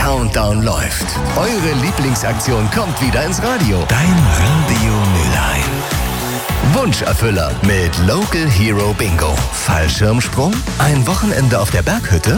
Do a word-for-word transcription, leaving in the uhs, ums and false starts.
Countdown läuft. Eure Lieblingsaktion kommt wieder ins Radio. Dein Radio Mülheim. Wunscherfüller mit Local Hero Bingo. Fallschirmsprung? Ein Wochenende auf der Berghütte?